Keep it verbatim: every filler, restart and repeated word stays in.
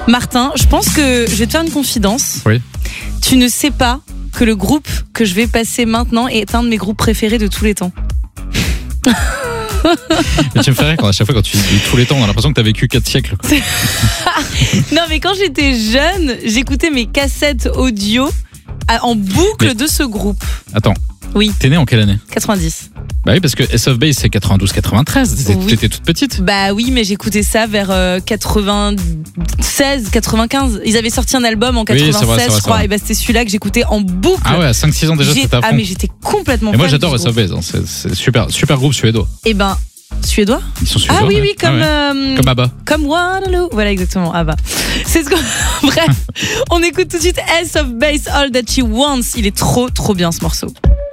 Martin, je pense que je vais te faire une confidence. Oui. Tu ne sais pas que le groupe que je vais passer maintenant est un de mes groupes préférés de tous les temps. Mais tu me fais rire quand à chaque fois quand tu dis tous les temps, on a l'impression que t'as vécu quatre siècles. Quoi. Non mais quand j'étais jeune, j'écoutais mes cassettes audio en boucle mais... de ce groupe. Attends. Oui. T'es née en quelle année ? quatre-vingt-dix. Bah oui, parce que S of Base c'est quatre-vingt-douze quatre-vingt-treize. T'étais, oui. t'étais toute petite. Bah oui, mais j'écoutais ça vers euh, quatre-vingt-seize quatre-vingt-quinze. Ils avaient sorti un album en quatre-vingt-seize, oui, c'est vrai, c'est vrai, je crois. Et bah c'était celui-là que j'écoutais en boucle. Ah ouais, à cinq six ans déjà, J'ai... c'était à fond. Ah mais j'étais complètement. Et moi j'adore S of Base. Hein. C'est, c'est super, super groupe suédois. Et ben. Suédois ? Ils sont suédois. Ah oui, ouais. oui, comme, ah ouais. euh, comme ABBA. Comme Waterloo. Voilà, exactement, ABBA. C'est ce qu'on... Bref, on écoute tout de suite S of Base, All That She Wants. Il est trop, trop bien ce morceau.